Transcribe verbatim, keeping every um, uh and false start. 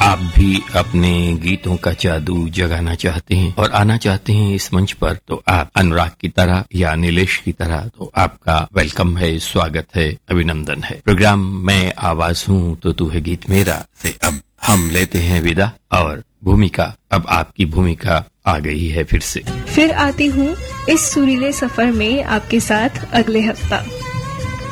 आप भी अपने गीतों का जादू जगाना चाहते हैं और आना चाहते हैं इस मंच पर, तो आप अनुराग की तरह या नीलेश की तरह, तो आपका वेलकम है, स्वागत है, अभिनंदन है। प्रोग्राम मैं आवाज हूँ तो तू है गीत मेरा से अब हम लेते हैं विदा, और भूमिका, अब आपकी भूमिका आ गई है फिर से। फिर आती हूँ इस सुरीले सफर में आपके साथ अगले हफ्ता।